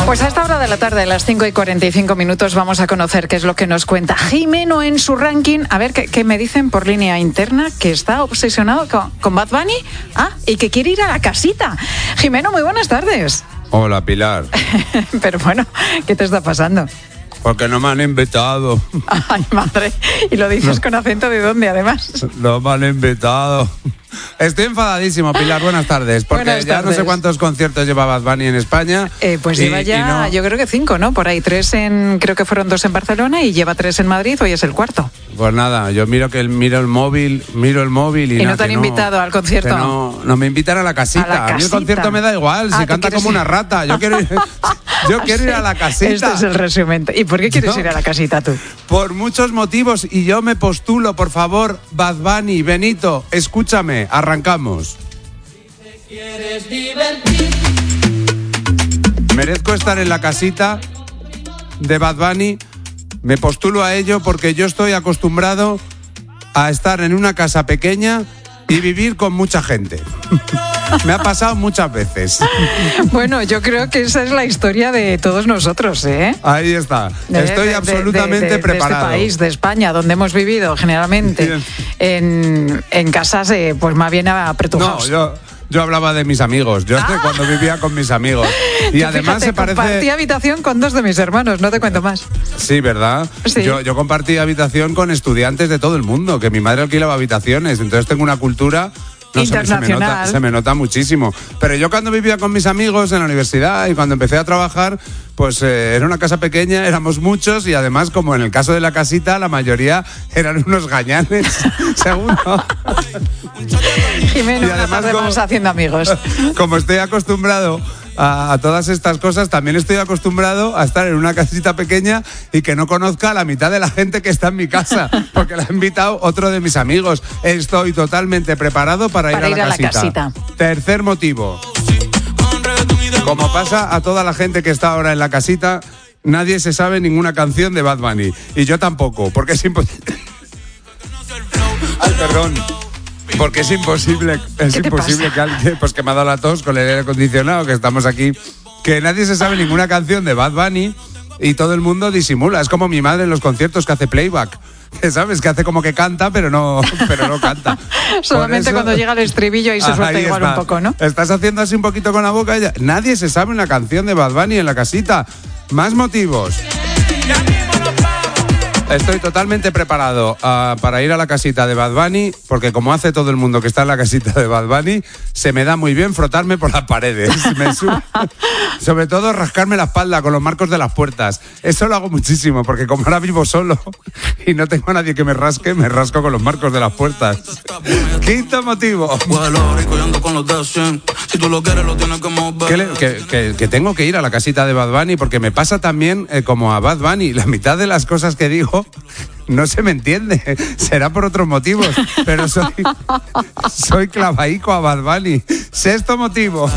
Pues a esta hora de la tarde, a las 5:45, vamos a conocer qué es lo que nos cuenta Jimeno en su ranking. A ver, ¿qué me dicen por línea interna? Que está obsesionado con Bad Bunny. Y que quiere ir a la casita. Jimeno, muy buenas tardes. Hola, Pilar. Pero bueno, ¿qué te está pasando? Porque no me han invitado. Ay, madre. ¿Y lo dices con acento de dónde, además? No me han invitado. Estoy enfadadísimo, Pilar. Buenas tardes. Porque buenas tardes. Ya no sé cuántos conciertos lleva Bad Bunny en España. Pues lleva ya, yo creo que 5, ¿no? Por ahí 3 creo que fueron 2 en Barcelona y lleva 3 en Madrid. Hoy es el 4. Pues nada, yo miro el móvil y no te han invitado al concierto. No me invitan a la casita. A mí el concierto me da igual, si canta como una rata. Yo quiero ir a la casita. Este es el resumen. ¿Y por qué quieres ir a la casita tú? Por muchos motivos, y yo me postulo, por favor, Bad Bunny, Benito, escúchame, arrancamos. Si te quieres divertir. Merezco estar en la casita de Bad Bunny. Me postulo a ello porque yo estoy acostumbrado a estar en una casa pequeña y vivir con mucha gente. Me ha pasado muchas veces. Bueno, yo creo que esa es la historia de todos nosotros, ¿eh? Ahí está. Estoy absolutamente preparado. De este país, de España, donde hemos vivido generalmente en casas, pues más bien apretujados. No, yo hablaba de mis amigos. Yo cuando vivía con mis amigos. Y además se parece... Compartí habitación con 2 de mis hermanos, no te cuento más. Sí, ¿verdad? Sí. Yo compartí habitación con estudiantes de todo el mundo, que mi madre alquilaba habitaciones. Entonces tengo una cultura... internacional. Se me nota muchísimo. Pero yo cuando vivía con mis amigos en la universidad y cuando empecé a trabajar, pues era una casa pequeña, éramos muchos y además, como en el caso de la casita, la mayoría eran unos gañanes. Segundo. Jimeno, además vamos haciendo amigos. Como estoy acostumbrado a todas estas cosas, también estoy acostumbrado a estar en una casita pequeña y que no conozca a la mitad de la gente que está en mi casa, porque la ha invitado otro de mis amigos. Estoy totalmente preparado para ir a la casita. Tercer motivo. Como pasa a toda la gente que está ahora en la casita, nadie se sabe ninguna canción de Bad Bunny. Y yo tampoco, porque es imposible. Ay, perdón. Porque es imposible que alguien, pues que me ha dado la tos con el aire acondicionado, que estamos aquí, que nadie se sabe ninguna canción de Bad Bunny y todo el mundo disimula. Es como mi madre en los conciertos, que hace playback. ¿Sabes? Que hace como que canta, pero no canta. Solamente cuando llega el estribillo y se suelta igual un poco, ¿no? Estás haciendo así un poquito con la boca. Nadie se sabe una canción de Bad Bunny en la casita. Más motivos. Estoy totalmente preparado para ir a la casita de Bad Bunny, porque como hace todo el mundo que está en la casita de Bad Bunny, se me da muy bien frotarme por las paredes. Sobre todo rascarme la espalda con los marcos de las puertas. Eso lo hago muchísimo, porque como ahora vivo solo y no tengo a nadie que me rasque, me rasco con los marcos de las puertas. Quinto motivo. Que tengo que ir a la casita de Bad Bunny, porque me pasa también como a Bad Bunny. La mitad de las cosas que digo no se me entiende, será por otros motivos, pero soy clavaico a Bad Bunny. Sexto motivo.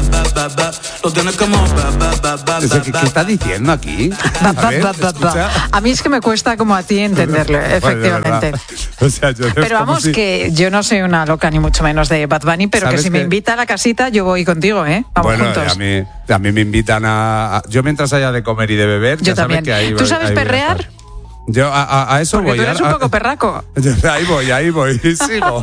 ¿Qué está diciendo aquí? A mí es que me cuesta como a ti entenderlo, efectivamente. Pero vamos, que yo no soy una loca ni mucho menos de Bad Bunny, pero que si me invita a la casita yo voy contigo, ¿eh? Vamos juntos. A mí me invitan yo mientras haya de comer y de beber, yo también. Que ahí ¿Tú sabes perrear? Yo a eso porque voy. Tú eres un poco perraco. Ahí voy, sigo.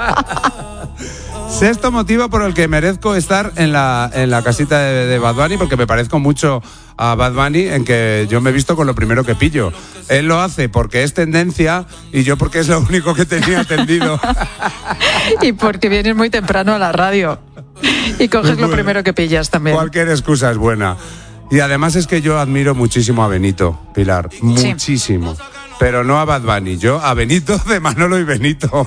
Sexto motivo por el que merezco estar en la casita de Bad Bunny, porque me parezco mucho a Bad Bunny, en que yo me he visto con lo primero que pillo. Él lo hace porque es tendencia y yo porque es lo único que tenía atendido. Y porque vienes muy temprano a la radio y coges lo primero que pillas también. Cualquier excusa es buena. Y además es que yo admiro muchísimo a Benito, Pilar, muchísimo. Sí. Pero no a Bad Bunny, yo a Benito de Manolo y Benito.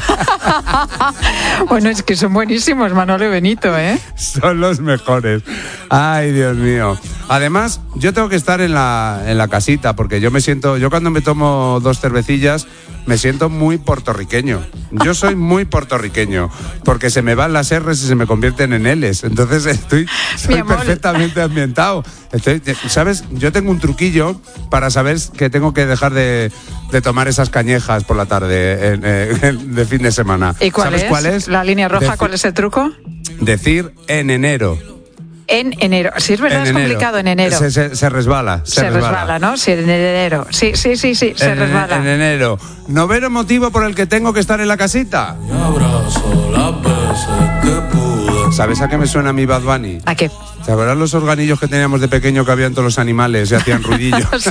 Bueno, es que son buenísimos Manolo y Benito, ¿eh? Son los mejores. Ay, Dios mío. Además, yo tengo que estar en la casita, porque yo cuando me tomo 2 cervecillas, me siento muy puertorriqueño. Yo soy muy puertorriqueño, porque se me van las R's y se me convierten en L's. Entonces soy perfectamente ambientado. ¿Sabes? Yo tengo un truquillo para saber que tengo que dejar de tomar esas cañejas por la tarde de fin de semana. ¿Y cuál es? ¿La línea roja? ¿Cuál es el truco? Decir en enero. En enero. Sí, es verdad, es complicado en enero. Se resbala. Se resbala, ¿no? Sí, en enero. Sí, se resbala. En enero. ¿Noveno motivo por el que tengo que estar en la casita? ¿Sabes a qué me suena mi Bad Bunny? ¿A qué? ¿Te acuerdas los organillos que teníamos de pequeño que habían todos los animales y hacían ruidillos? Sí.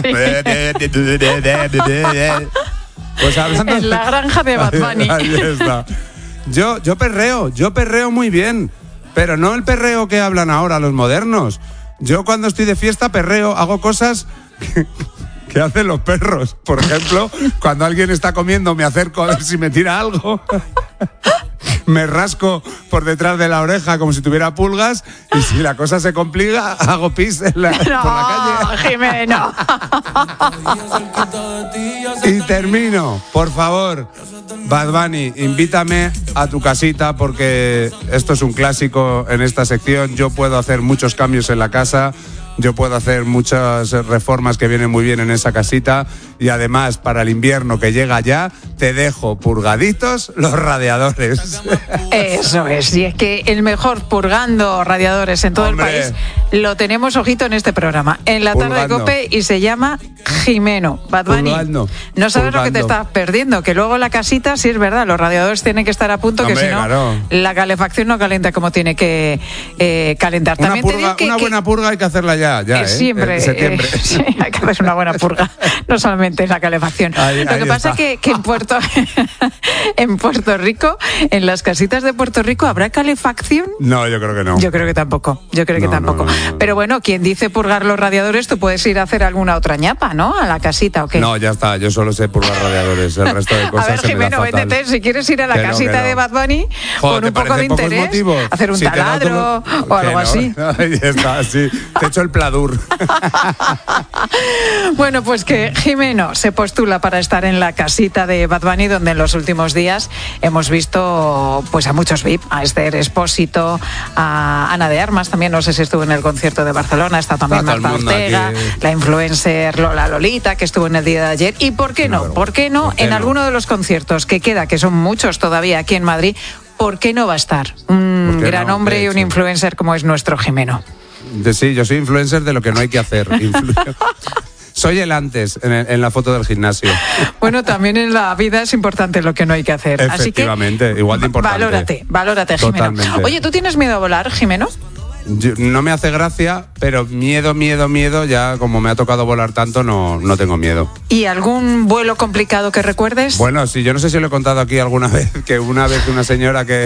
Pues hablando En la granja de Bad Bunny. Ahí está. Yo perreo muy bien, pero no el perreo que hablan ahora los modernos. Yo cuando estoy de fiesta perreo, hago cosas que hacen los perros. Por ejemplo, cuando alguien está comiendo me acerco a ver si me tira algo. Me rasco por detrás de la oreja como si tuviera pulgas y si la cosa se complica hago pis por la calle. Jimeno. Y termino, por favor, Bad Bunny, invítame a tu casita porque esto es un clásico en esta sección. Yo puedo hacer muchos cambios en la casa. Yo puedo hacer muchas reformas que vienen muy bien en esa casita y además para el invierno que llega ya te dejo purgaditos los radiadores. Eso es, y es que el mejor purgando radiadores en todo el país lo tenemos, ojito, en este programa, en la tarde de COPE, y se llama Jimeno. Bad Bunny, no sabes lo que te estás perdiendo, que luego la casita, sí es verdad, los radiadores tienen que estar a punto, que si no, claro, la calefacción no calienta como tiene que calentar. También te digo que una buena purga hay que hacerla ya, siempre, en septiembre. Sí, hay que hacer una buena purga, no solamente la calefacción. Lo que pasa es que en Puerto Rico, en las casitas de Puerto Rico, ¿habrá calefacción? No, yo creo que no. Yo creo que tampoco. No. Pero bueno, quien dice purgar los radiadores, tú puedes ir a hacer alguna otra ñapa, ¿no? A la casita, ¿o qué? No, ya está, yo solo sé purgar radiadores, el resto de cosas. A ver, Jimeno, véndete, si quieres ir a la casita de Bad Bunny, con un poco de interés, hacer un taladro o algo así. Ahí está, sí. Te echo el pladur. Bueno, pues que Jimeno se postula para estar en la casita de Bad Bunny, donde en los últimos días hemos visto pues a muchos VIP, a Esther Expósito, a Ana de Armas, también no sé si estuvo en el concierto de Barcelona, está también Marta Ortega, aquí, la influencer Lola Lolita, que estuvo en el día de ayer, y ¿por qué no en alguno de los conciertos que queda, que son muchos todavía aquí en Madrid, ¿por qué no va a estar un gran hombre y un influencer como es nuestro Jimeno? Sí, yo soy influencer de lo que no hay que hacer. Soy el antes en la foto del gimnasio. Bueno, también en la vida es importante lo que no hay que hacer. Efectivamente, así que, igual de importante. Valórate, Jimeno. Totalmente. Oye, ¿tú tienes miedo a volar, Jimeno? No me hace gracia, pero miedo, ya como me ha tocado volar tanto, no tengo miedo. ¿Y algún vuelo complicado que recuerdes? Bueno, sí, yo no sé si lo he contado aquí alguna vez, que una vez una señora que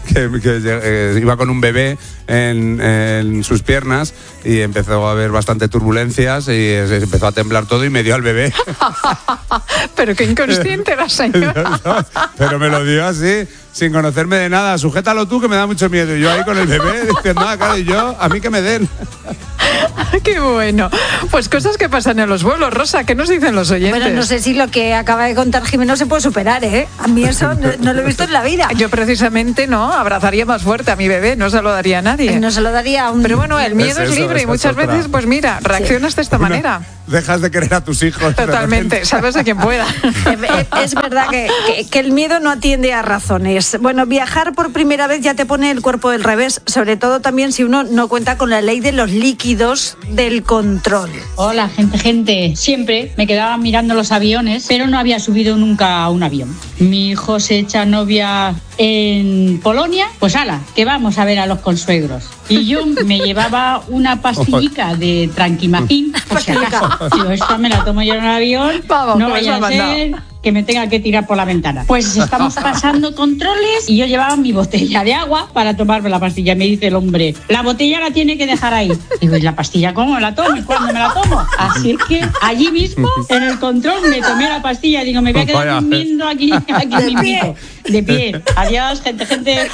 iba con un bebé en sus piernas y empezó a haber bastante turbulencias y empezó a temblar todo y me dio al bebé. Pero qué inconsciente la señora. Pero me lo dio así, sin conocerme de nada. Sujétalo tú, que me da mucho miedo. Y yo ahí con el bebé diciendo, claro, y yo, a mí que me den. Qué bueno. Pues cosas que pasan en los vuelos, Rosa, ¿qué nos dicen los oyentes? Bueno, no sé si lo que acaba de contar Jimeno se puede superar, ¿eh? A mí eso no lo he visto en la vida. Yo precisamente no, abrazaría más fuerte a mi bebé, no se lo daría a nadie. No se lo daría a un... Pero bueno, el miedo es libre y muchas veces, pues mira, reaccionas de esta manera. Dejas de querer a tus hijos. Totalmente, salves a quien pueda. Es verdad que el miedo no atiende a razones. Bueno, viajar por primera vez ya te pone el cuerpo del revés, sobre todo también si uno no cuenta con la ley de los líquidos del control. Hola, gente. Siempre me quedaba mirando los aviones, pero no había subido nunca a un avión. Mi hijo se echa novia en Polonia, pues ala, que vamos a ver a los consuegros. Y yo me llevaba una pastillica de Tranquimacin, por si acaso. Digo, esta me la tomo yo en el avión, no vaya a ser que me tenga que tirar por la ventana. Pues estamos pasando controles y yo llevaba mi botella de agua para tomarme la pastilla. Me dice el hombre, la botella la tiene que dejar ahí. Digo, ¿y la pastilla cómo me la tomo? ¿Y cuándo me la tomo? Así que allí mismo, en el control, me tomé la pastilla. Digo, me voy a quedar durmiendo aquí mismo. De pie. Adiós, gente. No, de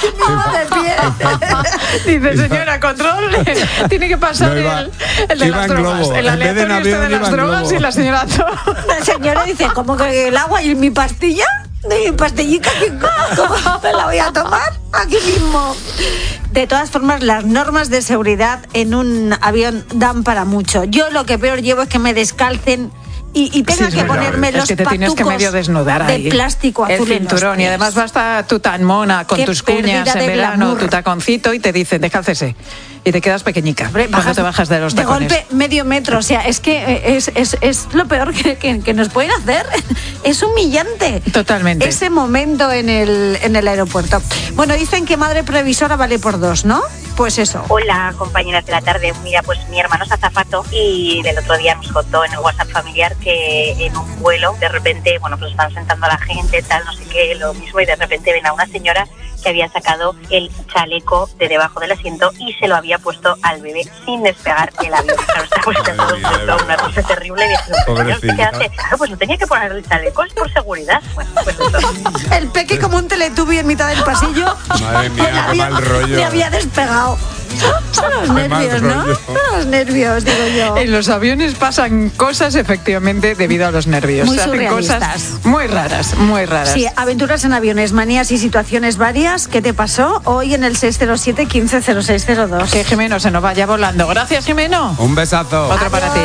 pie. Dice, señora, control. Tiene que pasar el de las drogas. El aleatorio de las drogas y la señora... La señora dice, ¿cómo que el agua y mi pastilla? ¿De mi pastillita? ¿Cómo me la voy a tomar? Aquí mismo. De todas formas, las normas de seguridad en un avión dan para mucho. Yo lo que peor llevo es que me descalcen y tenga Sí, que es verdad. ponerme Es los que te tienes que patucos medio desnudar ahí. de plástico azul el en los cinturón. Y pies. además va a estar tu tan mona con Qué tus cuñas pérdida en de verano, glamour. tu taconcito y te dicen, descálcese. Y te quedas pequeñica Hombre, cuando te bajas de los tacones. De golpe medio metro, o sea, es que es lo peor que nos pueden hacer. Es humillante. Totalmente. Ese momento en el aeropuerto. Bueno, dicen que madre previsora vale por 2, ¿no? Pues eso. Hola, compañeras de la tarde. Mira, pues mi hermano es azafato y el otro día nos contó en el WhatsApp familiar que en un vuelo, de repente, bueno, pues están sentando a la gente, tal, no sé qué, lo mismo, y de repente ven a una señora que había sacado el chaleco de debajo del asiento y se lo había puesto al bebé sin despegar el avión. Claro, está puesto todo junto, una cosa terrible. Y dije, Pobrecita. ¿qué hace? Claro, pues no tenía que poner el chaleco, es por seguridad. Bueno, pues eso. El peque como un teletubby en mitad del pasillo. Madre mía, El qué avión mal rollo. Le había despegado. Son los Qué mal nervios, ¿no? rollo. Son los nervios, digo yo. En los aviones pasan cosas efectivamente debido a los nervios. Muy Se hacen surrealistas. cosas muy raras, muy raras. Sí, aventuras en aviones, manías y situaciones varias. ¿Qué te pasó hoy en el 607 150602? Que Jimeno se nos vaya volando. Gracias, Jimeno. Un besazo. Otro para ti.